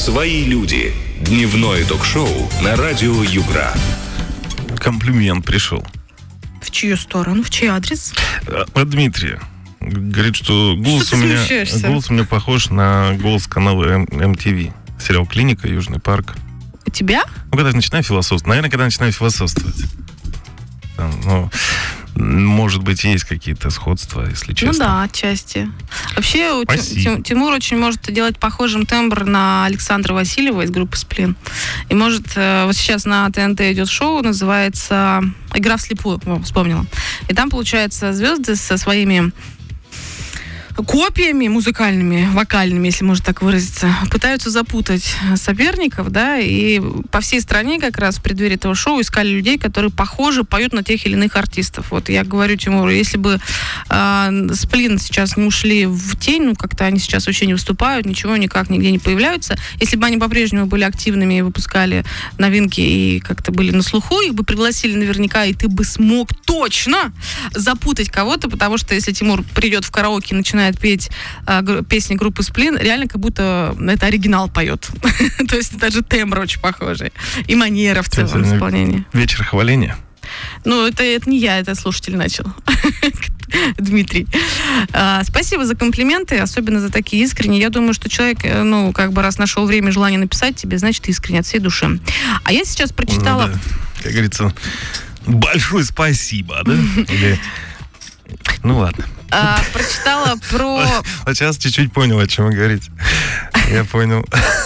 «Свои люди». Дневное ток-шоу на радио Югра. Комплимент пришел. В чью сторону? В чей адрес? От Дмитрия. Говорит, что голос у меня похож на голос канала MTV. Сериал «Клиника», «Южный парк». У тебя? Ну, когда я начинаю философствовать. Наверное, когда начинаю философствовать. Может быть, есть какие-то сходства, если честно. Ну да, отчасти. Вообще, Тимур очень может делать похожим тембр на Александра Васильева из группы «Сплин». И может, вот сейчас на ТНТ идет шоу, называется «Игра вслепую». Вспомнила. И там, получается, звезды со своими копиями музыкальными, вокальными, если можно так выразиться, пытаются запутать соперников, да, и по всей стране как раз в преддверии этого шоу искали людей, которые похожи, поют на тех или иных артистов. Вот я говорю Тимуру, если бы Сплин сейчас не ушли в тень, ну, как-то они сейчас вообще не выступают, ничего, никак, нигде не появляются, если бы они по-прежнему были активными и выпускали новинки и как-то были на слуху, их бы пригласили наверняка, и ты бы смог точно запутать кого-то, потому что если Тимур придет в караоке и начинает петь песни группы «Сплин», реально как будто это оригинал поет. То есть даже тембр очень похожий. И манера в целом исполнения. Вечер хваления? Ну, это не я, это слушатель начал. Дмитрий. Спасибо за комплименты, особенно за такие искренние. Я думаю, что человек, ну, как бы раз нашел время и желание написать тебе, значит, искренне от всей души. А я сейчас прочитала... Ну, да. Как говорится, большое спасибо, да? Ну, ладно. Прочитала про... Вот сейчас чуть-чуть понял, о чем вы говорите. Я понял.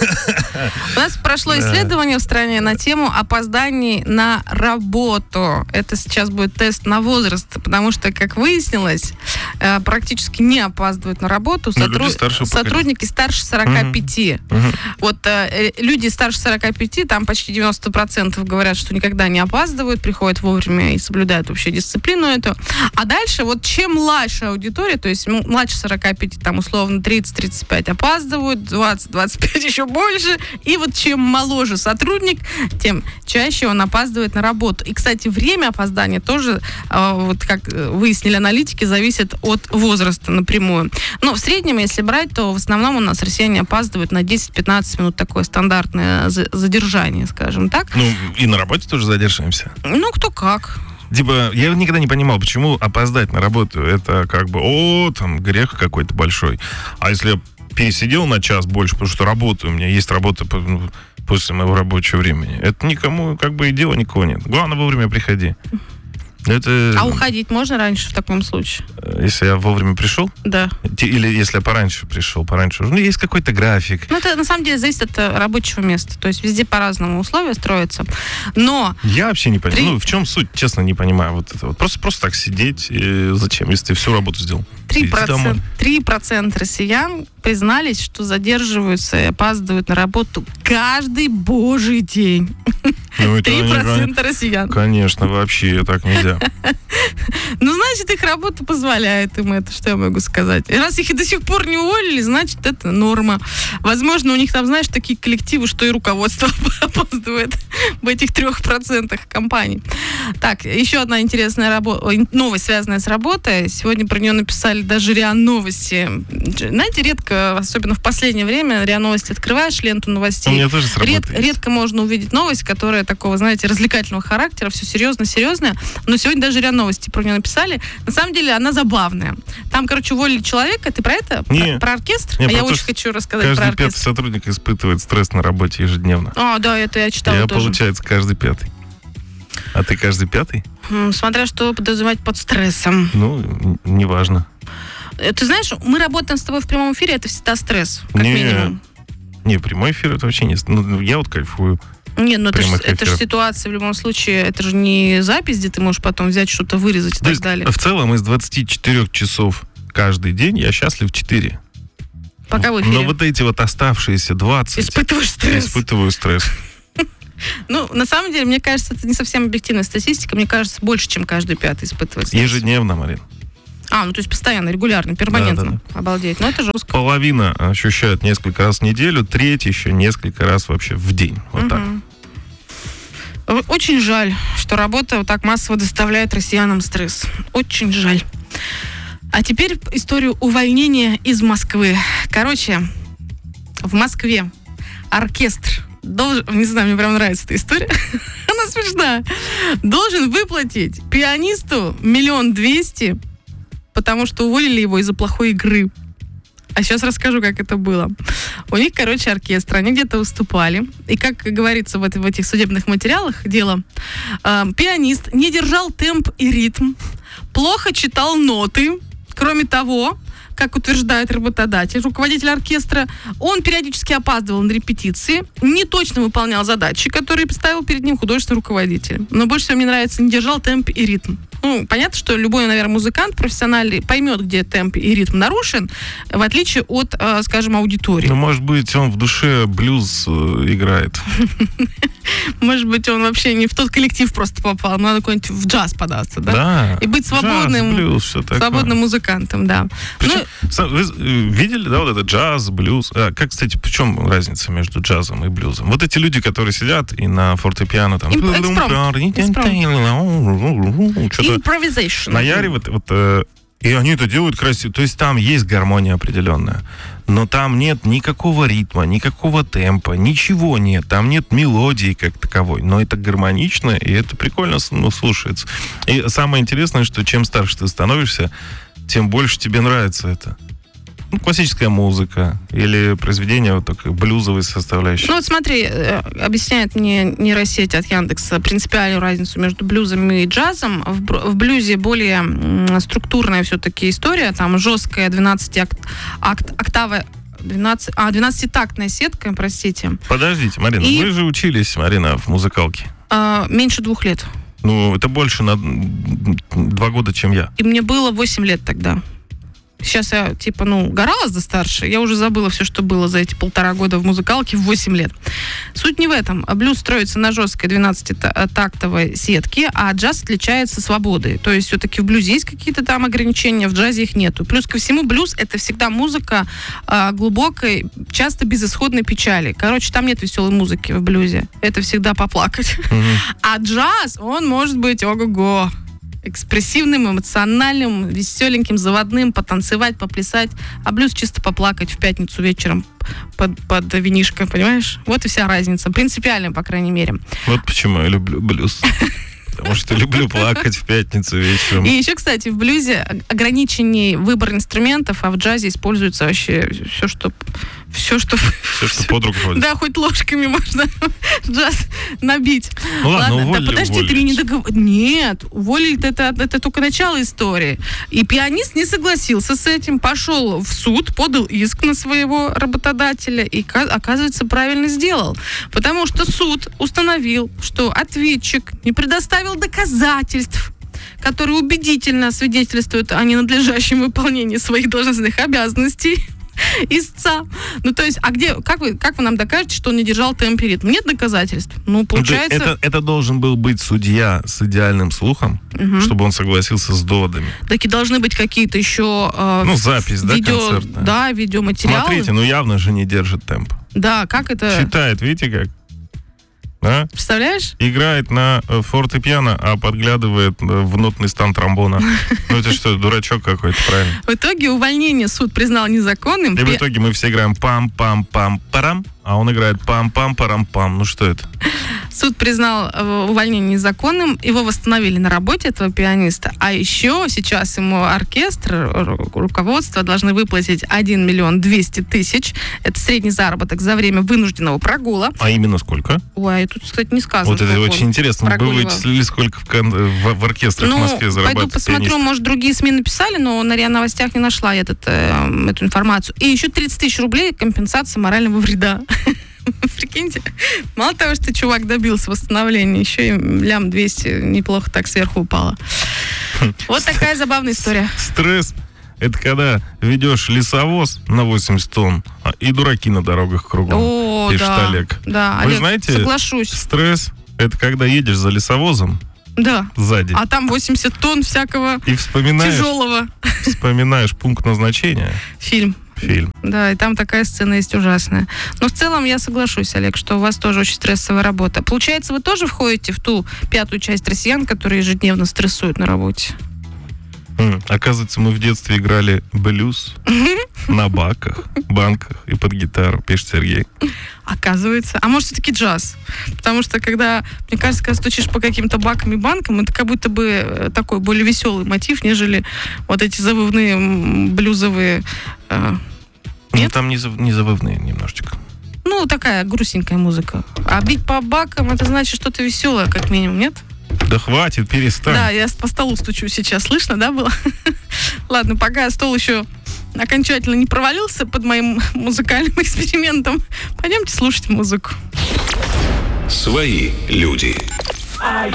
У нас прошло исследование в стране на тему опозданий на работу. Это сейчас будет тест на возраст, потому что, как выяснилось, практически не опаздывают на работу сотрудники старше 45. Вот люди старше 45, там почти 90% говорят, что никогда не опаздывают, приходят вовремя и соблюдают вообще дисциплину эту. А дальше, вот чем младше аудитория, то есть младше 45, там условно 30-35 опаздывают, 20-25 еще больше, и вот чем моложе сотрудник, тем чаще он опаздывает на работу. И, кстати, время опоздания тоже, вот как выяснили аналитики, зависит от возраста напрямую. Но в среднем, если брать, то в основном у нас россияне опаздывают на 10-15 минут, такое стандартное задержание, скажем так. Ну, и на работе тоже задерживаемся. Ну, кто как. Типа, я никогда не понимал, почему опоздать на работу, это как бы, там, грех какой-то большой. А если я пересидел на час больше, потому что работаю, у меня есть работа после моего рабочего времени, это никому, как бы, и дела никого нет. Главное, вовремя приходи. А уходить можно раньше в таком случае? Если я вовремя пришел? Да. Или если я пораньше пришел, Ну, есть какой-то график. Ну, это на самом деле зависит от рабочего места. То есть везде по-разному условия строятся. Но... Я вообще не понимаю. Ну, в чем суть, честно, не понимаю вот это вот. Просто так сидеть, зачем, если ты всю работу сделал? 3% россиян признались, что задерживаются и опаздывают на работу каждый божий день. 3% россиян. Конечно, вообще так нельзя. Ну, значит, их работа позволяет им это, что я могу сказать. И раз их и до сих пор не уволили, значит, это норма. Возможно, у них там, знаешь, такие коллективы, что и руководство опаздывает в этих 3% компаний. Так, еще одна интересная новость, связанная с работой. Сегодня про нее написали даже РИА Новости. Знаете, редко, особенно в последнее время, РИА Новости открываешь ленту новостей. У меня тоже сработает. Редко можно увидеть новость, которая такого, знаете, развлекательного характера, все серьезно. Но сегодня даже РИА Новости про нее написали. На самом деле она забавная. Там, короче, уволили человека. Ты про это? Про оркестр? Я очень хочу рассказать про оркестр. Каждый пятый сотрудник испытывает стресс на работе ежедневно. Да, это я читала тоже. Получается, каждый пятый. А ты каждый пятый? Смотря что подразумевать под стрессом. Ну, неважно. Ты знаешь, мы работаем с тобой в прямом эфире, это всегда стресс, как минимум. Не, прямой эфир это вообще не... Ну, я вот кайфую. Нет, ну это же ситуация в любом случае, это же не запись, где ты можешь потом взять что-то, вырезать и так далее. В целом из 24 часов каждый день я счастлив 4. Пока в эфире. Но вот эти вот оставшиеся 20... Испытываю стресс. Ну, на самом деле, мне кажется, это не совсем объективная статистика. Мне кажется, больше, чем каждый пятый испытывает стресс. Ежедневно, Марин. Ну то есть постоянно, регулярно, перманентно. Да. Обалдеть. Но это жестко. Половина ощущает несколько раз в неделю, треть еще несколько раз вообще в день. Вот так. Очень жаль, что работа вот так массово доставляет россиянам стресс. Очень жаль. А теперь историю увольнения из Москвы. Короче, в Москве оркестр должен, не знаю, мне прям нравится эта история, она смешная, должен выплатить пианисту 1 200 000, потому что уволили его из-за плохой игры. А сейчас расскажу, как это было. У них, оркестр, они где-то выступали. И, как говорится в этих судебных материалах, дело, пианист не держал темп и ритм, плохо читал ноты. Кроме того, как утверждает работодатель, руководитель оркестра, он периодически опаздывал на репетиции, не точно выполнял задачи, которые поставил перед ним художественный руководитель. Но больше всего мне нравится, не держал темп и ритм. Понятно, что любой, наверное, музыкант профессиональный поймет, где темп и ритм нарушен, в отличие от, скажем, аудитории. Может быть, он в душе блюз играет. Может быть, он вообще не в тот коллектив просто попал, надо какой-нибудь в джаз податься, да? Да. И быть свободным, джаз, блюз, все такое. Свободным музыкантом, да. Причем, вы видели, да, вот это джаз, блюз? Как, кстати, в чем разница между джазом и блюзом? Вот эти люди, которые сидят и на фортепиано там... Что-то Improvisation. наяривают, и они это делают красиво. То есть там есть гармония определенная, но там нет никакого ритма, никакого темпа, ничего нет. Там нет мелодии как таковой, но это гармонично, и это прикольно слушается. И самое интересное, что чем старше ты становишься, тем больше тебе нравится это. Классическая музыка или произведение вот такой блюзовой составляющей. Смотри, объясняет мне нейросеть от Яндекса принципиальную разницу между блюзом и джазом. В блюзе более структурная все-таки история, там жесткая 12-тактная сетка, простите. Подождите, Марина, вы же учились, Марина, в музыкалке. Меньше 2 лет. Это больше на 2 года, чем я. И мне было 8 лет тогда. Сейчас я, гораздо старше. Я уже забыла все, что было за эти 1,5 года в музыкалке в 8 лет. Суть не в этом. Блюз строится на жесткой 12-тактовой сетке, а джаз отличается свободой. То есть все-таки в блюзе есть какие-то там ограничения, в джазе их нету. Плюс ко всему, блюз — это всегда музыка глубокой, часто безысходной печали. Там нет веселой музыки в блюзе. Это всегда поплакать. А джаз, он может быть ого-го. Экспрессивным, эмоциональным, веселеньким, заводным, потанцевать, поплясать, а блюз чисто поплакать в пятницу вечером под винишко, понимаешь? Вот и вся разница. Принципиальная, по крайней мере. Вот почему я люблю блюз. Потому что люблю плакать в пятницу вечером. И еще, кстати, в блюзе ограниченный выбор инструментов, а в джазе используется вообще все, что под руку ходит. Да, хоть ложками можно джаз набить. Ладно, уволили, да подожди, ты мне не договорил. Нет, уволили это только начало истории. И пианист не согласился с этим, пошел в суд, подал иск на своего работодателя и, оказывается, правильно сделал. Потому что суд установил, что ответчик не предоставил доказательств, которые убедительно свидетельствуют о ненадлежащем выполнении своих должностных обязанностей истца. То есть, как вы нам докажете, что он не держал темп и ритм? Нет доказательств. Получается... Это должен был быть судья с идеальным слухом, чтобы он согласился с доводами. Так и должны быть какие-то еще... запись, концертная. Да, видеоматериалы. Смотрите, явно же не держит темп. Да, как это... Читает, видите как? Да? Представляешь? Играет на фортепиано, а подглядывает в нотный стан тромбона. Это что, дурачок какой-то, правильно? В итоге увольнение суд признал незаконным. И в итоге мы все играем пам-пам-пам-парам, а он играет пам-пам-парам-пам. Что это? Суд признал увольнение незаконным, его восстановили на работе, этого пианиста. А еще сейчас ему оркестр, руководство должны выплатить 1 200 000. Это средний заработок за время вынужденного прогула. А именно сколько? Ой, тут, кстати, не сказано. Вот это очень интересно. Вы вычислили, сколько в оркестрах в Москве зарабатывает пойду посмотрю, пианист? Может, другие СМИ написали, но на РИА Новостях не нашла я эту информацию. И еще 30 000 рублей компенсация морального вреда. Прикиньте, мало того, что чувак добился восстановления, еще и 200 000 неплохо так сверху упало. Вот такая забавная история. Стресс — это когда ведешь лесовоз на 80 тонн, и дураки на дорогах кругом. О, пишет да. Олег. Да, Вы Олег, знаете, соглашусь. стресс — это когда едешь за лесовозом, да. Сзади. А там 80 тонн всякого и тяжелого. Вспоминаешь пункт назначения. Фильм. Да, и там такая сцена есть ужасная. Но в целом я соглашусь, Олег, что у вас тоже очень стрессовая работа. Получается, вы тоже входите в ту 5-ю часть россиян, которые ежедневно стрессуют на работе? Оказывается, мы в детстве играли блюз на банках и под гитару, пишет Сергей. Оказывается. А может, все-таки джаз? Потому что, мне кажется, когда стучишь по каким-то бакам и банкам, это как будто бы такой более веселый мотив, нежели вот эти завывные блюзовые... Нет, там не завывные немножечко. Ну, такая грустненькая музыка. А бить по бакам, это значит что-то веселое, как минимум, нет? Да хватит, перестань. Да, я по столу стучу сейчас. Слышно, да, было? Ладно, пока стол еще окончательно не провалился под моим музыкальным экспериментом, пойдемте слушать музыку. Свои люди. А